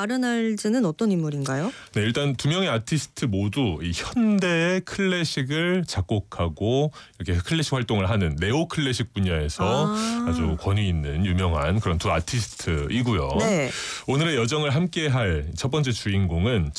아르날즈는 어떤 인물인가요? 네, 일단 두 명의 아티스트 모두 이 현대의 클래식을 작곡하고 이렇게 클래식 활동을 하는 네오 클래식 분야에서 아주 권위 있는 유명한 그런 두 아티스트이고요. 네. 오늘의 여정을 함께할 첫 번째 주인공은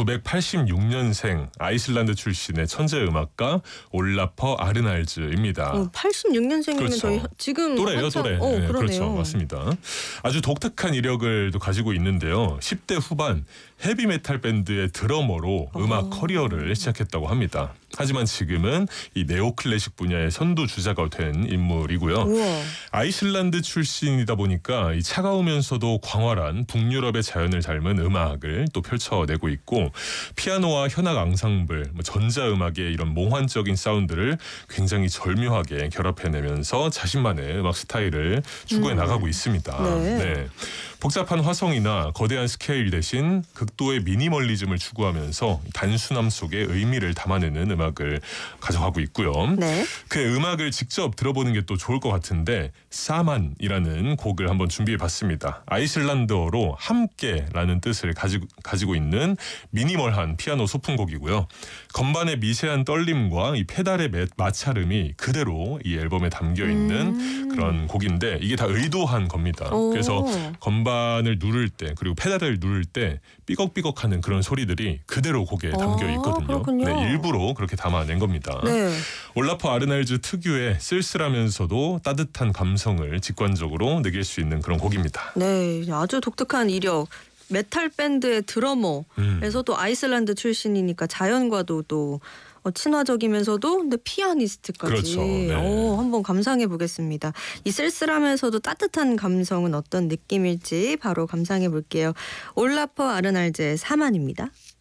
1986년생 아이슬란드 출신의 천재 음악가 올라퍼 아르날즈입니다. 86년생이면 그렇죠. 저희 지금 또래예요, 한참, 또래. 그러네요. 그렇죠, 맞습니다. 아주 독특한 이력을 또 가지고 있는데요. 10대 후반 헤비메탈 밴드의 드러머로 음악 커리어를 시작했다고 합니다. 하지만 지금은 이 네오클래식 분야의 선두주자가 된 인물이고요. 우와. 아이슬란드 출신이다 보니까 이 차가우면서도 광활한 북유럽의 자연을 닮은 음악을 또 펼쳐내고 있고 피아노와 현악 앙상블, 전자음악의 이런 몽환적인 사운드를 굉장히 절묘하게 결합해내면서 자신만의 음악 스타일을 추구해 나가고 있습니다. 네. 복잡한 화성이나 거대한 스케일 대신 극도의 미니멀리즘을 추구하면서 단순함 속에 의미를 담아내는 음악을 가져가고 있고요. 네. 그의 음악을 직접 들어보는 게 또 좋을 것 같은데 사만이라는 곡을 한번 준비해봤습니다. 아이슬란드어로 함께라는 뜻을 가지고 있는 미니멀한 피아노 소품곡이고요. 건반의 미세한 떨림과 이 페달의 마찰음이 그대로 이 앨범에 담겨있는 그런 곡인데 이게 다 의도한 겁니다. 그래서 건반을 누를 때 그리고 페달을 누를 때 삐걱삐걱하는 그런 소리들이 그대로 곡에 담겨 있거든요. 그렇군요. 네, 일부러 그렇게 담아낸 겁니다. 네. 올라퍼 아르날즈 특유의 쓸쓸하면서도 따뜻한 감성을 직관적으로 느낄 수 있는 그런 곡입니다. 네, 아주 독특한 이력. 메탈 밴드의 드러머에서 또 아이슬란드 출신이니까 자연과도 또 친화적이면서도 근데 피아니스트까지. 그렇죠. 네. 한번 감상해 보겠습니다. 이 쓸쓸하면서도 따뜻한 감성은 어떤 느낌일지 바로 감상해 볼게요. 올라퍼 아르날즈의 사만입니다.